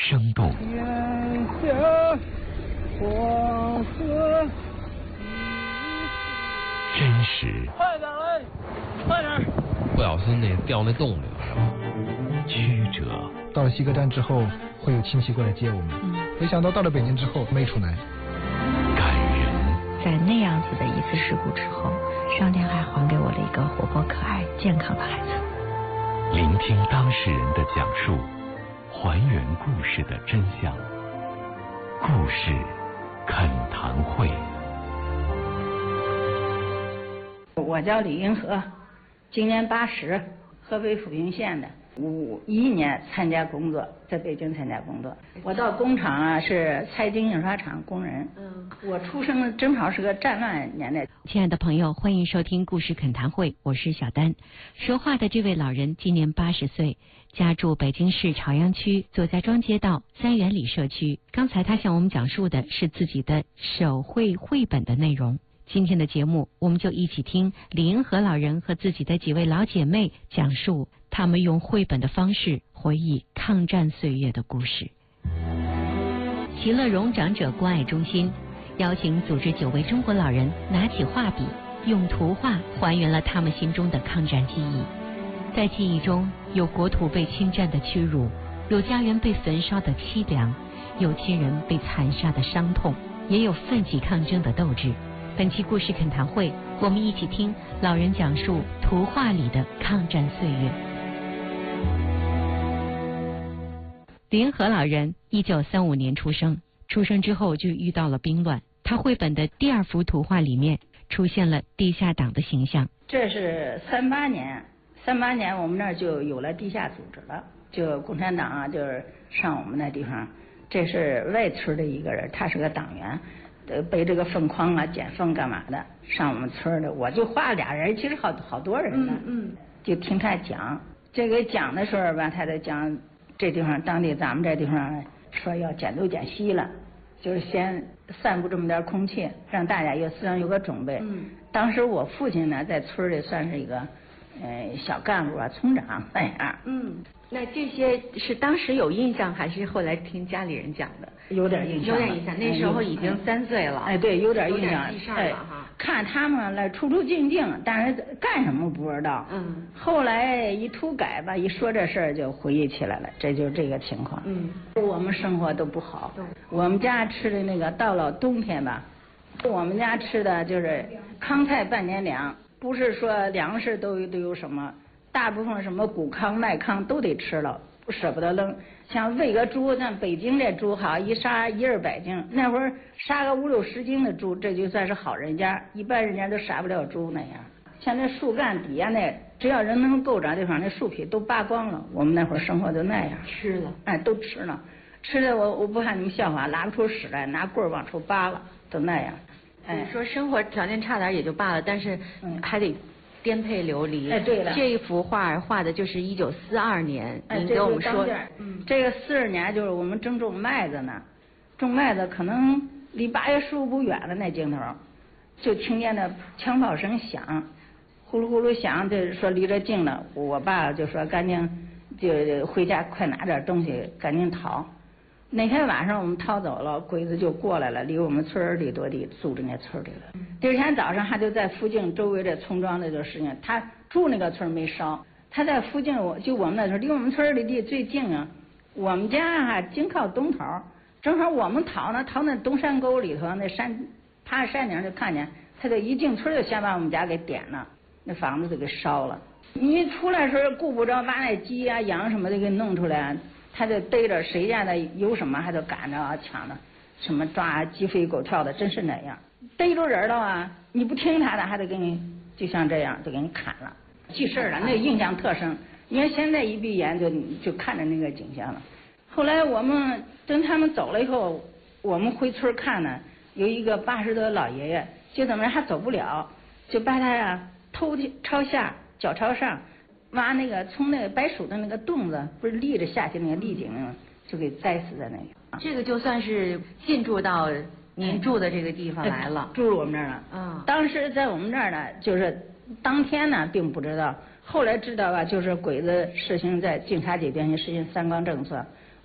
生动。 眼下黄河。 真实。 快点来，快点！ 不小心掉那洞里了。 曲折。 到了西客站之后，会有亲戚过来接我们。没想到到了北京之后没出来。 感人。 在那样子的一次事故之后，上天还还给我了一个活泼可爱、健康的孩子。 聆听当事人的讲述，还原故事的真相。故事恳谈会。 我叫李银河，今年80，合肥阜平县的。51年参加工作，在北京参加工作。我到工厂啊，是财经印刷厂工人。我出生正好是个战乱年代。 亲爱的朋友，欢迎收听故事恳谈会，我是小丹。说话的这位老人今年80岁，家住北京市朝阳区左家庄街道3元里社区。刚才他向我们讲述的是自己的手绘绘本的内容。今天的节目，我们就一起听李银河老人和自己的几位老姐妹讲述他们用绘本的方式回忆抗战岁月的故事。其乐融长者关爱中心邀请组织9位中国老人拿起画笔，用图画还原了他们心中的抗战记忆。在记忆中，有国土被侵占的屈辱，有家园被焚烧的凄凉，有亲人被残杀的伤痛，也有奋起抗争的斗志。本期故事恳谈会，我们一起听老人讲述图画里的抗战岁月。李银河老人1935年出生之后就遇到了兵乱。他绘本的第2幅图画里面出现了地下党的形象。 这是38年我们那儿就有了地下组织了，就共产党啊，就是上我们那地方。这是外村的一个人，他是个党员。背这个粪筐啊，捡粪干嘛的？上我们村的，我就画了2人，其实好多人呢。就听他讲，这个讲的时候吧，他在讲这地方当地咱们这地方说要减东减西了，就是先散布这么点空气，让大家思想有个准备。当时我父亲呢，在村里算是一个小干部啊，村长那样。 那这些是当时有印象，还是后来听家里人讲的？ 有点印象。 那时候已经3岁了。 对，有点印象。 记事了哈。 看他们来出进，但是干什么不知道。后来一土改吧，一说这事儿就回忆起来了，这就是这个情况。我们生活都不好。我们家吃的那个到了冬天吧，我们家吃的就是糠菜半年粮，不是说粮食都有什么。大部分什么谷糠、麦糠都得吃了，不舍不得扔。像喂个猪，像北京这猪好，一杀100-200斤，那会儿杀个50-60斤的猪，这就算是好人家，一般人家都杀不了猪那样。像那树干底下那，只要人能够着地方，那树皮都扒光了。我们那会儿生活就那样， 吃了， 都吃了，吃的我不怕你们笑话，拉不出屎来，拿棍儿往出扒了，都那样。 你说生活条件差点也就罢了，但是还得颠沛流离。 对了， 这一幅画画的就是1942年，您给我们说， 这个42年就是我们正种麦子呢，种麦子可能离8月15不远了，那镜头就听见那枪炮声响，呼噜呼噜响，就是说离着近了。我爸就说赶紧就回家，快拿点东西，赶紧逃。那天晚上我们逃走了，鬼子就过来了，离我们村里多地，住着那村里了。第2天早上，他就在附近周围这村庄的这事情，他住那个村没烧，他在附近，就我们那村离我们村里地最近啊。我们家啊紧靠东头，正好我们逃那东山沟里头，那山爬山顶就看见，他就一进村就先把我们家给点了，那房子就给烧了。你出来时候顾不着把那鸡啊羊什么的给弄出来。他就逮着谁家的有什么，还就赶着抢着，什么抓鸡飞狗跳的，真是那样。逮着人了啊，你不听他的，还得给你就像这样，就给你砍了。记事了，那个印象特深。因为现在一闭眼就看着那个景象了。后来我们等他们走了以后，我们回村看呢，有一个80多的老爷爷，就怎么着还走不了，就把他呀头朝下，脚朝上。挖那个从那个白薯的那个洞子，不是立着下去那个立井，就给栽死在那个。 这个就算是进驻到您住的这个地方来了， 住我们这儿了。当时在我们这儿呢，就是当天呢并不知道，后来知道吧，就是鬼子实行在警察这边实行3纲政策，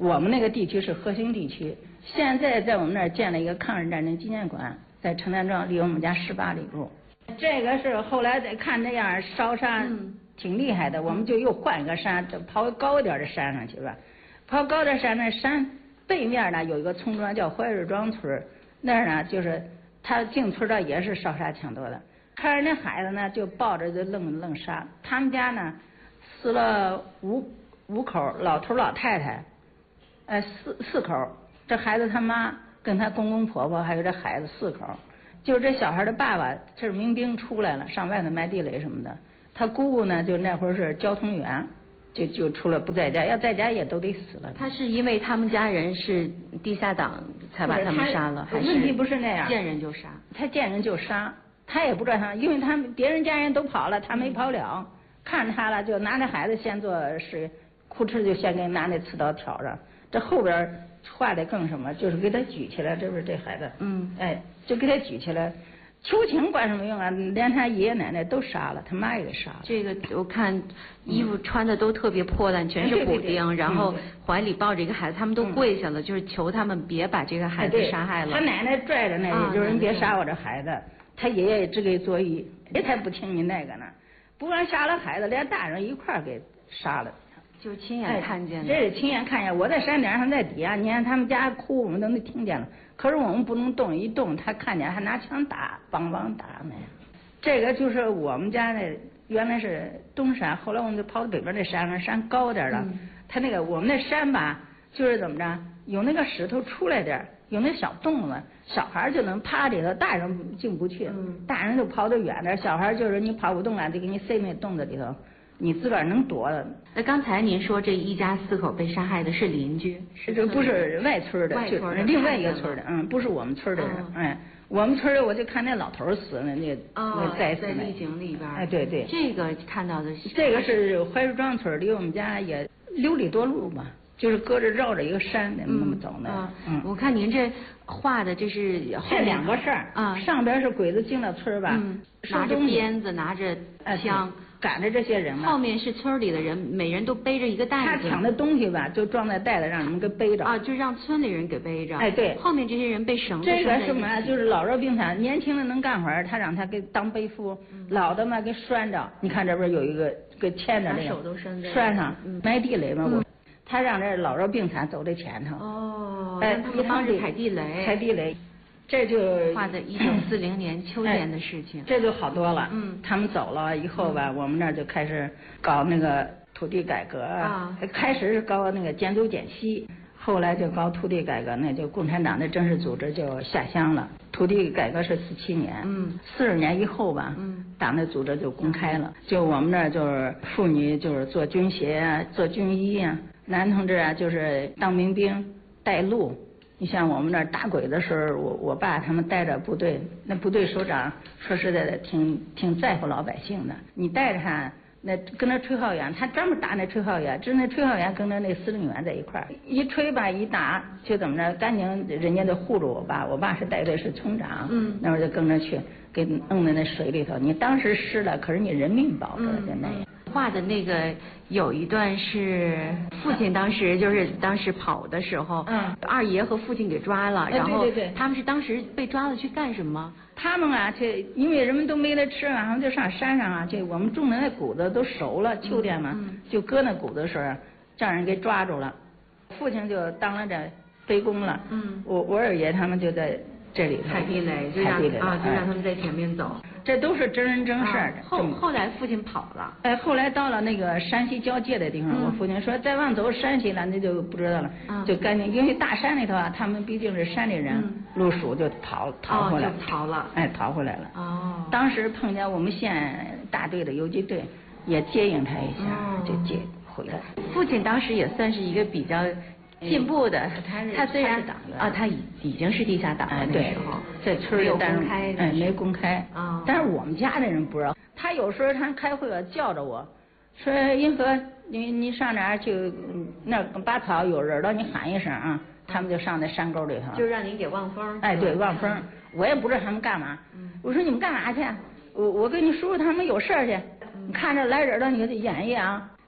我们那个地区是核心地区。现在在我们那儿建了一个抗日战争纪念馆，在承丹庄，离我们家18里路。这个是后来再看那样烧山挺厉害的，我们就又换一个山，就跑高一点的山上去吧。跑高点山，那山背面呢有一个村庄叫怀日庄村，那儿呢就是他进村的也是烧杀抢夺的。看人家孩子呢就抱着就愣杀，他们家呢死了五口，老头老太太，四口，这孩子他妈跟他公公婆婆还有这孩子4口。就是这小孩的爸爸，这是民兵出来了，上外头卖地雷什么的。他姑姑呢，就那会儿是交通员，就出来不在家，要在家也都得死了。 他是因为他们家人是地下党才把他们杀了，还是问题不是那样， 见人就杀？ 他见人就杀，他也不知道他，因为他们别人家人都跑了，他没跑了，看着他了，就拿着孩子先做事，哭哧就先给拿那刺刀挑着，这后边画的更什么，就是给他举起来，这不是这孩子，就给他举起来。求情管什么用啊？连他爷爷奶奶都杀了，他妈也给杀了。 这个我看衣服穿的都特别破烂，全是补丁，然后怀里抱着一个孩子，他们都跪下了，就是求他们别把这个孩子杀害了。 他奶奶拽着那个，就是你别杀我这孩子。他爷爷只给作揖，谁才不听你那个呢？不光杀了孩子，连大人一块儿给杀了。 就是亲眼看见的。 这是亲眼看见，我在山顶上在底下，你看他们家哭，我们都能听见了。可是我们不能动，一动他看见还拿枪打，梆梆打那样。这个就是我们家那原来是东山，后来我们就跑到北边那山上，山高点了。他那个我们那山吧，就是怎么着，有那个石头出来点，有那小洞子，小孩就能趴里头，大人进不去。大人就跑得远点，小孩就是你跑不动了，就给你塞那洞子里头。你自个儿能躲的。 那刚才您说这一家4口被杀害的是邻居， 这不是外村的，就另外一个村的，不是我们村的人，我们村的我就看那老头死了，那在丽景里边， 对， 这个看到的是这个是怀日庄村，离我们家也6里多路吧，就是隔着绕着一个山那么走呢。 我看您这画的这是这2个事儿上边是鬼子进了村吧， 拿着鞭子拿着枪。 赶着这些人嘛， 后面是村里的人，每人都背着一个袋子。他抢的东西吧，就装在袋子，让你们给背着。 就让村里人给背着。 对。 后面这些人被绳子这个什么就是老弱病残，年轻的能干活，他让他给当背夫，老的嘛给拴着。你看这边有一个给牵着那个， 手都伸着， 拴上，埋地雷嘛。他让这老弱病残走在前头。 让他们帮着踩地雷。 踩地雷。这就画的1940年秋天的事情， 这就好多了。他们走了以后吧，我们那儿就开始搞那个土地改革开始是搞那个减租减息，后来就搞土地改革，那就共产党的正式组织就下乡了。土地改革是47年，40年以后吧，党的组织就公开了。就我们那儿就是妇女就是做军鞋啊，做军衣啊，男同志啊就是当民兵带路。你像我们那儿打鬼的时候，我爸他们带着部队，那部队首长说实在的挺在乎老百姓的。你带着他，那跟那吹号员，他专门打那吹号员，只那吹号员跟着那司令员在一块儿，一吹吧一打就怎么着，赶紧人家就护着我爸，我爸是带队是村长，那会儿就跟着去给弄在那水里头，你当时湿了，可是你人命保着就那样。 画的那个有一段是父亲当时跑的时候，二爷和父亲给抓了，然后他们是当时被抓了去干什么？ 他们啊，这因为人们都没得吃嘛，他们就上山上啊，这我们种的那谷子都熟了，秋天嘛，就割那谷子的时候，让人给抓住了，父亲就当了这背公了，我二爷他们就在这里踩地雷，就让他们在前面走。 这都是真人真事儿的。 后来父亲跑了。 后来到了那个山西交界的地方，我父亲说再往走山西了，那就不知道了，就赶紧，因为大山里头啊，他们毕竟是山里人，路鼠就逃回来了，逃回来了。当时碰见我们县大队的游击队，也接应他一下，就接回来。 父亲当时也算是一个比较进步的，他虽然他已经是地下党了那时候， 在村里没公开但是我们家的人不知道。他有时候他开会叫着我，说银河你上哪儿去那拔草有人了，你喊一声啊，他们就上那山沟里头， 就让您给望风。 对，望风。我也不知道他们干嘛。我说你们干嘛去？我跟你叔叔他们有事儿去。你看着来人了，你就演一演啊。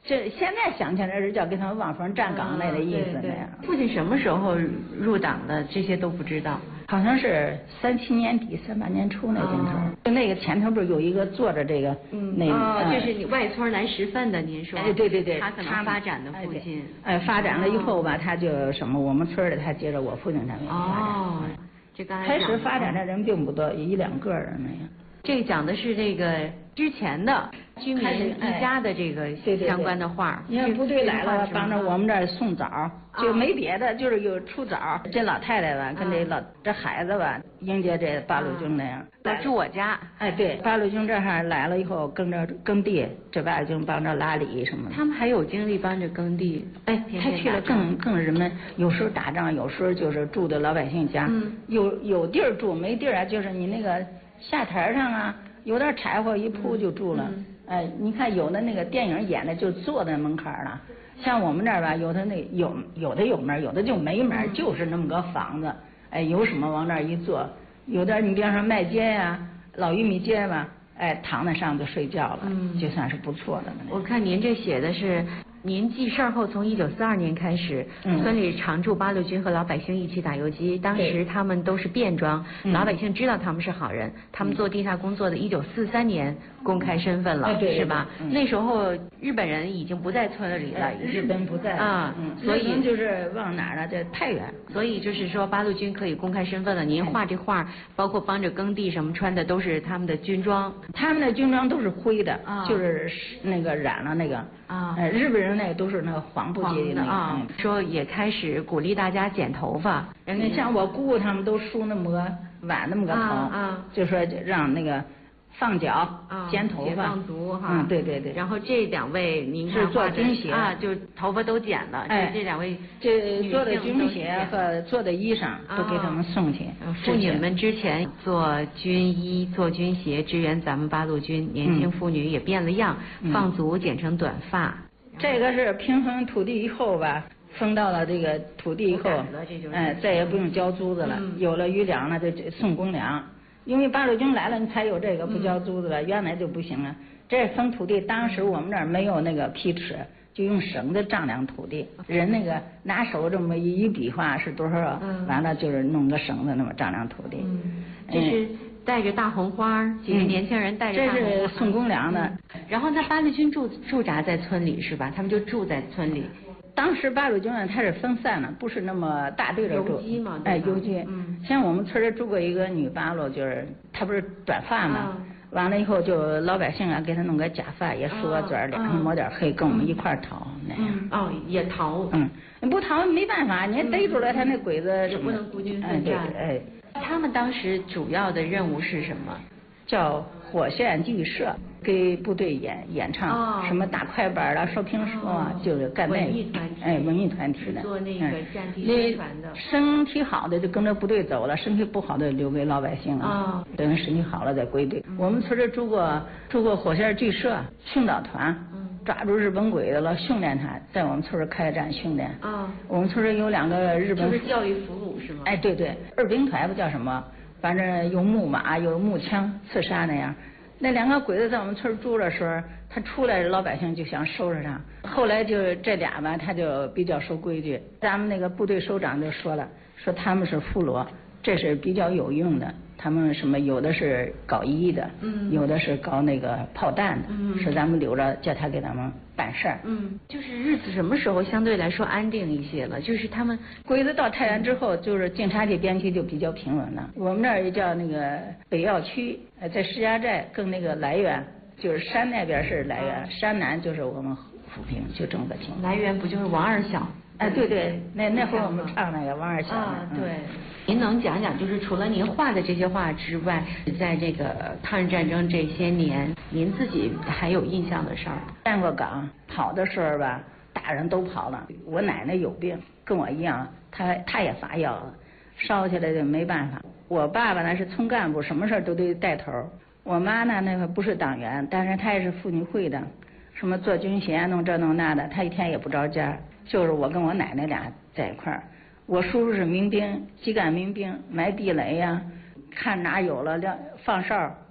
这现在想起来是叫给他们望风站岗来的意思那样。 父亲什么时候入党的？这些都不知道。 好像是37年底38年初那劲头，就那个前头不是有一个坐着这个， 就是你外村来拾粪的，您说？ 哎，对对对， 他可能发展的父亲。 发展了以后吧，他就什么我们村的，他接着我父亲他们发展。 哦，这刚才开始发展的人并不多，1、2个人那样。 这个讲的是这个之前的居民一家的这个相关的话。 你看部队来了，帮着我们这儿送枣，就没别的，就是有出枣。这老太太吧，跟这孩子吧，迎接这八路军那样。 住我家。 哎，对，八路军这哈来了以后，跟着耕地，这八路军帮着拉犁什么的。 他们还有精力帮着耕地。 哎，他去了更人们有时候打仗，有时候就是住的老百姓家，有地儿住，没地儿啊，就是你那个。下台上啊，有点柴火一铺就住了。哎，你看有的那个电影演的就坐在门槛了，像我们这儿吧，有的有门，有的就没门，就是那么个房子。哎，有什么往那儿一坐，有的你比方说麦秸呀、老玉米秸吧，哎，躺在上就睡觉了，就算是不错的了。 我看您这写的是。您记事儿后，从1942年开始，村里常驻八路军和老百姓一起打游击。当时他们都是便装，老百姓知道他们是好人。他们做地下工作的1943年公开身份了，是吧？那时候日本人已经不在村里了， 日本不在啊，所以就是往哪儿了？这太原。 所以就是说八路军可以公开身份了。您画这画，包括帮着耕地什么穿的都是他们的军装， 他们的军装都是灰的，就是那个染了那个日本人。那都是那个黄布节的啊， 说也开始鼓励大家剪头发。 你像我姑姑他们都梳那么个挽那么个头，就说让那个放脚、剪头发、 放足哈。 对对对。 然后这2位您是做军鞋啊，就头发都剪了。 哎， 这2位这做的军鞋和做的衣裳都给他们送去。 妇女们之前做军衣、做军鞋支援咱们八路军，年轻妇女也变了样，放足剪成短发。 这个是平分土地以后吧，分到了这个土地以后，哎，再也不用交租子了。有了余粮了，就送公粮。因为八路军来了，你才有这个不交租子了，原来就不行啊。这分土地，当时我们这儿没有那个批尺，就用绳子丈量土地。人那个拿手这么一比划是多少，完了就是弄个绳子那么丈量土地。 这是带着大红花，几个年轻人带着大红花。 这是送公粮的。 然后那八路军驻扎在村里是吧？他们就住在村里。 当时八路军呢，它是分散了，不是那么大队的住。 游击嘛， 哎，游击。像我们村里住过一个女八路，就是她不是短发嘛，完了以后就老百姓啊给她弄个假发，也梳个嘴儿，脸上抹点黑，跟我们一块逃那样。 也逃。 不逃没办法，你逮住了他那鬼子也不能孤军奋战。 哎， 他们当时主要的任务是什么？ 叫火线剧社，给部队演唱，什么打快板啦、说评书啊，就是干那个。文艺团体的。 做那个战地宣传的。 身体好的就跟着部队走了，身体不好的留给老百姓了。等身体好了再归队。我们村里住过火线剧社训导团。抓住日本鬼子了，训练他，在我们村开展训练。我们村有2个日本。 就是教育俘虏是吗？ 哎，对对，二兵团不叫什么，反正有木马，有木枪刺杀那样。那2个鬼子在我们村住的时候，他出来老百姓就想收拾他。后来就这俩吧，他就比较守规矩。咱们那个部队首长就说了，说他们是俘虏，这是比较有用的。他们什么有的是搞医的，有的是搞那个炮弹的，说咱们留着叫他给咱们办事儿。 就是日子什么时候相对来说安定一些了？就是他们鬼子到太原之后，就是晋察冀边区就比较平稳了。我们那儿也叫那个北药区，在石家寨跟那个涞源，就是山那边是涞源，山南就是我们抚平，就这么个情况。 涞源不就是王二小？ 哎，对对，那会儿我们唱那个王二小。 对。您能讲讲，就是除了您画的这些画之外，在这个抗日战争这些年，您自己还有印象的事儿？ 站过岗，跑的时候吧，大人都跑了。我奶奶有病，跟我一样，她也发药了，烧起来就没办法。我爸爸呢是村干部，什么事儿都得带头。我妈呢那个不是党员，但是她也是妇女会的，什么做军鞋弄这弄那的，她一天也不着家。就是我跟我奶奶俩在一块儿。我叔叔是民兵，基干民兵，埋地雷呀，看哪有了放哨，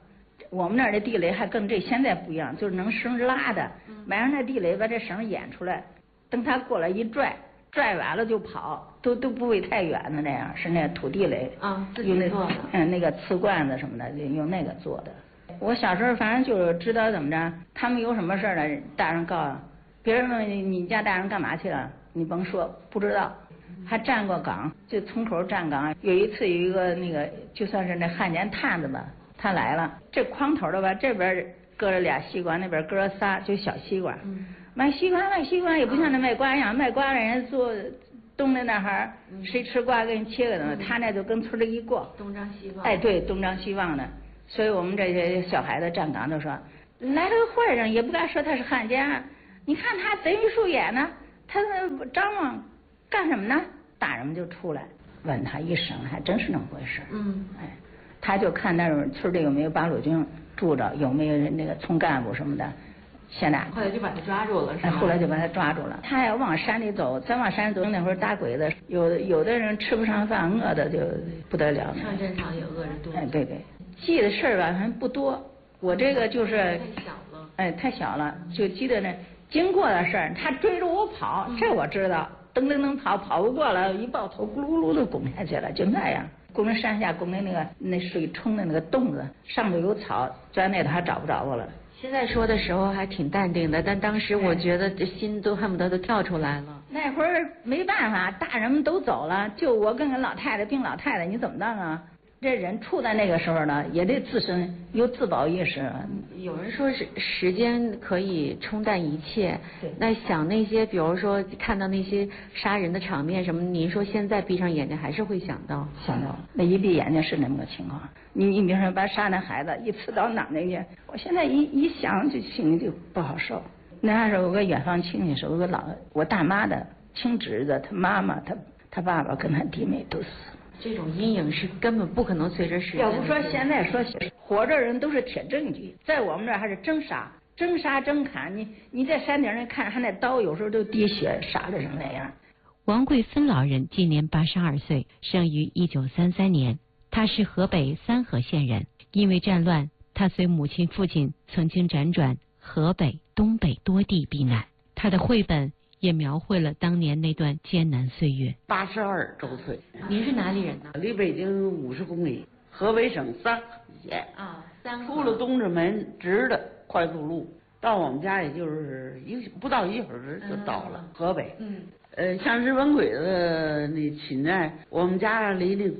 我们那儿的地雷还跟这现在不一样，就是能绳拉的，买上那地雷把这绳演出来，等他过来一拽，拽完了就跑，都不会太远的那样，是那土地雷啊，自己用那做的那个瓷罐子什么的，用那个做的。我小时候反正就是知道怎么着，他们有什么事儿了，大人告诉别人问你家大人干嘛去了，你甭说不知道。还站过岗，就村口站岗。有一次有一个那个就算是那汉奸探子吧，他来了，这筐头的吧，这边搁着俩西瓜，那边搁着仨，就小西瓜。卖西瓜也不像那卖瓜一样，卖瓜的人做东的那哈，谁吃瓜给你切个东西，他那就跟村里一过。 东张西望。 哎，对，东张西望的。所以我们这些小孩子站岗就说，来了个坏人也不敢说他是汉奸，你看他贼眉鼠眼呢，他张望干什么呢？大人们就出来问他一声，还真是那么回事。哎，他就看那种村里有没有八路军住着，有没有那个村干部什么的。现在后来就把他抓住了，是吧？ 后来就把他抓住了。他要往山里走，再往山里走，那会儿打鬼子，有的人吃不上饭，饿的就不得了。 上战场也饿着肚子。 哎，对，记的事儿吧，还不多。我这个就是太小了。 哎，太小了，就记得那经过的事儿。他追着我跑，这我知道。噔噔噔跑不过了，一抱头咕噜咕噜的滚下去了，就那样。拱着山下，拱着那水冲的那个洞子，上头有草，钻那头还找不着我了。 现在说的时候还挺淡定的，但当时我觉得这心都恨不得都跳出来了。 那会儿没办法，大人们都走了，就我跟个老太太，病老太太，你怎么办啊？这人处在那个时候呢，也得自身有自保意识。 有人说是时间可以冲淡一切，那想那些，比如说看到那些杀人的场面什么，您说现在闭上眼睛还是会想到？那一闭眼睛是那么个情况。你比如说把杀那孩子一刺到脑袋去，我现在一想就心里就不好受。那还是有个远房亲戚，是有个我大妈的亲侄子，他妈妈他爸爸跟他弟妹都死了。这种阴影是根本不可能随着时间。 要不说现在说活着人都是铁证据，在我们这儿还是真杀真砍。你在山顶上看，他那刀有时候都滴血，杀的成那样。 王桂芬老人今年82岁，生于1933年，他是河北三河县人。因为战乱，他随母亲、父亲曾经辗转河北、东北多地避难。他的绘本也描绘了当年那段艰难岁月。 82周岁。 您是哪里人呢？ 离北京50公里，河北省三河县。出了东直门直的快速路，到我们家也就是不到1会儿就到了河北。像日本鬼子那寝在我们家离那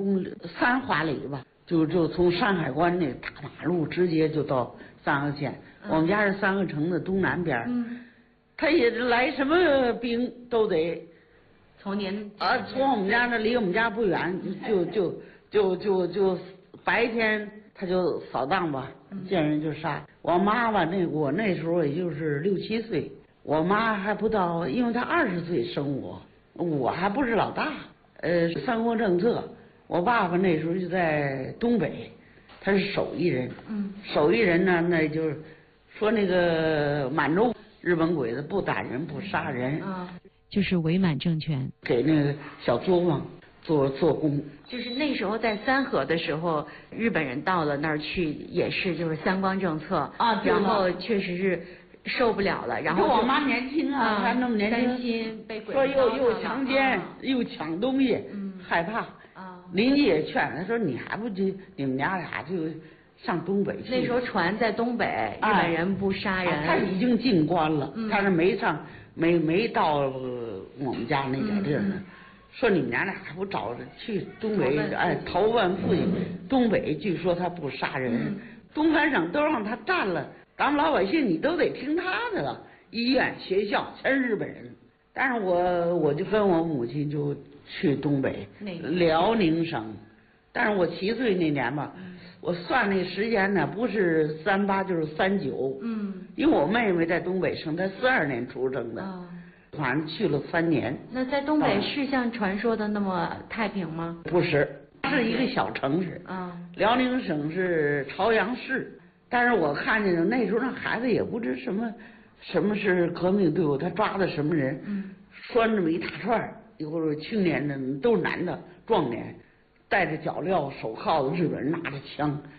3华里吧，就从山海关那大马路直接就到三河县。我们家是三河城的东南边。他也来什么兵都得从您从我们家那离我们家不远，就白天他就扫荡吧，见人就杀。我妈吧，我那时候也就是6、7岁，我妈还不到，因为她20岁生我还不是老大。三国政策，我爸爸那时候就在东北，他是手艺人。手艺人呢，那就是说那个满洲。日本鬼子不打人不杀人， 就是伪满政权给那个小作坊做工。 就是那时候在三河的时候，日本人到了那儿去，也是就是三光政策然后确实是受不了了，然后我妈年轻她那么年轻， 担心被鬼说又强奸又抢东西，害怕邻居也劝他说你还不去，你们家俩就上东北去。 那时候船在东北，日本人不杀人。 他已经进关了，他是没到我们家那点地儿呢。说你们家俩还不找着去东北？逃万父亲。东北据说他不杀人，东三省都让他占了，咱们老百姓你都得听他的了。医院、学校全是日本人。但是我就跟我母亲就去东北，辽宁省。但是我7岁那年吧。我算那时间呢，不是38就是39。因为我妹妹在东北生，她42年出生的，反正去了3年。 那在东北是像传说的那么太平吗？ 不是，是一个小城市。辽宁省是朝阳市，但是我看见那时候那孩子也不知什么是革命队伍，他抓的什么人，拴这么一大串，一会儿青年的都是男的壮年。戴着脚镣手铐的日本人拿着枪，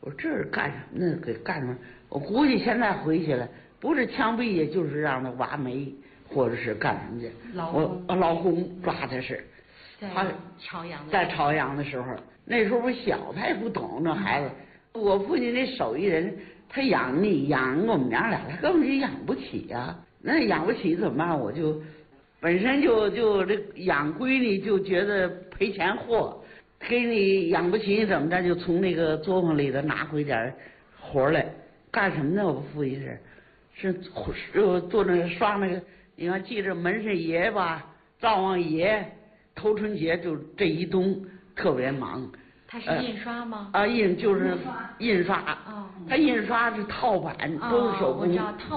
我说这是干什么呢？给干什么？我估计现在回去了，不是枪毙，也就是让他挖煤，或者是干什么去。劳工抓的是。他在朝阳的时候，那时候我小，他也不懂那孩子。我父亲那手艺人，他养我们娘俩，他根本就养不起呀。那养不起怎么办？我就本身就这养闺女就觉得赔钱货，给你养不起怎么着？就从那个作坊里头拿回点活来，干什么呢？我父亲是做那个刷那个，你看记着门神爷吧，灶王爷。头春节就这一冬特别忙。 他是印刷吗？ 就是印刷。他印刷是套版，都是手工。